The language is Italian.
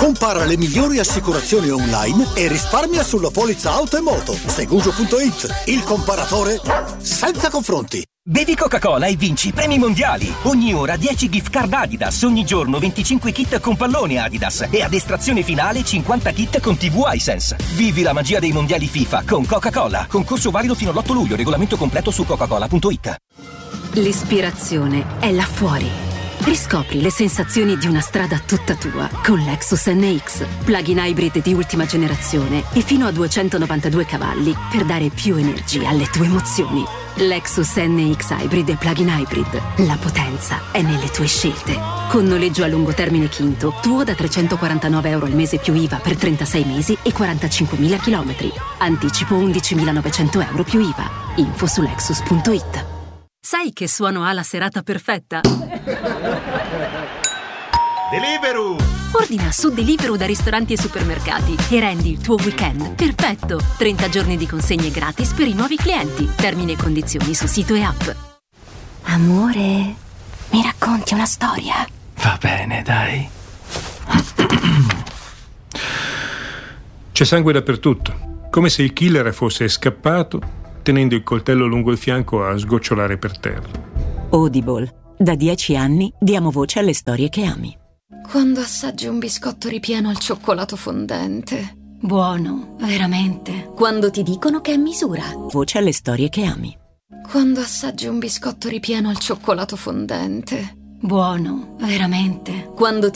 Compara le migliori assicurazioni online e risparmia sulla polizza auto e moto. Seguso.it, il comparatore senza confronti. Bevi Coca-Cola e vinci premi mondiali. Ogni ora 10 gift card Adidas, ogni giorno 25 kit con pallone Adidas e ad estrazione finale 50 kit con TV iSense. Vivi la magia dei mondiali FIFA con Coca-Cola. Concorso valido fino all'8 luglio, regolamento completo su coca-cola.it. L'ispirazione è là fuori. Riscopri le sensazioni di una strada tutta tua con Lexus NX, plug-in hybrid di ultima generazione e fino a 292 cavalli per dare più energia alle tue emozioni. Lexus NX Hybrid e plug-in hybrid. La potenza è nelle tue scelte. Con noleggio a lungo termine Quinto, tuo da €349 al mese più IVA per 36 mesi e 45.000 chilometri. Anticipo €11.900 più IVA. Info su Lexus.it. Sai che suono ha la serata perfetta? Deliveroo! Ordina su Deliveroo da ristoranti e supermercati e rendi il tuo weekend perfetto. 30 giorni di consegne gratis per i nuovi clienti. Termini e condizioni su sito e app. Amore, mi racconti una storia? Va bene, dai. C'è sangue dappertutto, come se il killer fosse scappato tenendo il coltello lungo il fianco a sgocciolare per terra. Audible. Da 10 anni diamo voce alle storie che ami. Quando assaggi un biscotto ripieno al cioccolato fondente. Buono, veramente. Quando ti dicono che è misura. Voce alle storie che ami. Quando assaggi un biscotto ripieno al cioccolato fondente. Buono, veramente. Quando